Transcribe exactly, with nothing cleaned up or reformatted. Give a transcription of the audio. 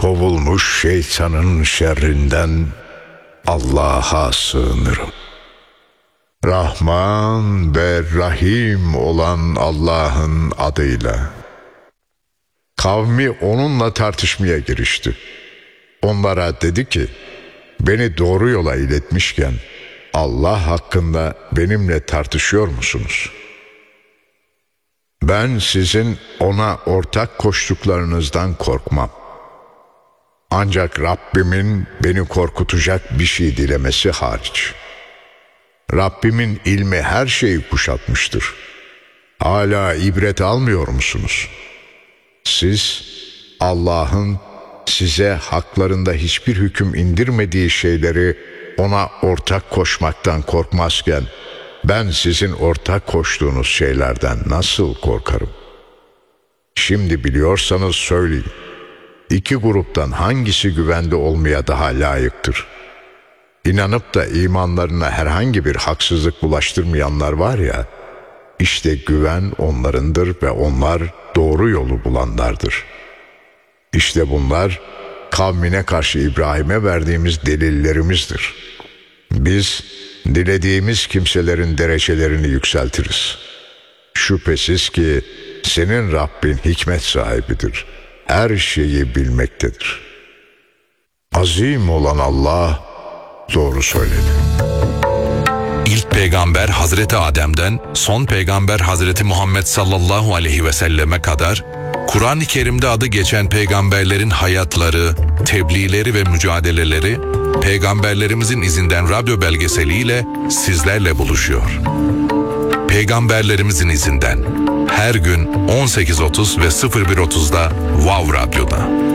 kovulmuş şeytanın şerrinden Allah'a sığınırım. Rahman ve Rahim olan Allah'ın adıyla. Kavmi onunla tartışmaya girişti. Onlara dedi ki, beni doğru yola iletmişken Allah hakkında benimle tartışıyor musunuz? Ben sizin ona ortak koştuklarınızdan korkmam. Ancak Rabbimin beni korkutacak bir şey dilemesi hariç. Rabbimin ilmi her şeyi kuşatmıştır. Hala ibret almıyor musunuz? Siz Allah'ın size haklarında hiçbir hüküm indirmediği şeyleri ona ortak koşmaktan korkmazken ben sizin ortak koştuğunuz şeylerden nasıl korkarım? Şimdi biliyorsanız söyleyin. İki gruptan hangisi güvende olmaya daha layıktır? İnanıp da imanlarına herhangi bir haksızlık bulaştırmayanlar var ya, işte güven onlarındır ve onlar doğru yolu bulanlardır. İşte bunlar kavmine karşı İbrahim'e verdiğimiz delillerimizdir. Biz dilediğimiz kimselerin derecelerini yükseltiriz. Şüphesiz ki senin Rabbin hikmet sahibidir. Her şeyi bilmektedir. Azim olan Allah doğru söyledi. İlk peygamber Hazreti Adem'den son peygamber Hazreti Muhammed sallallahu aleyhi ve selleme kadar Kur'an-ı Kerim'de adı geçen peygamberlerin hayatları, tebliğleri ve mücadeleleri peygamberlerimizin izinden radyo belgeseliyle sizlerle buluşuyor. Peygamberlerimizin izinden her gün on sekiz otuz ve sıfır bir otuzda Wow Radyo'da.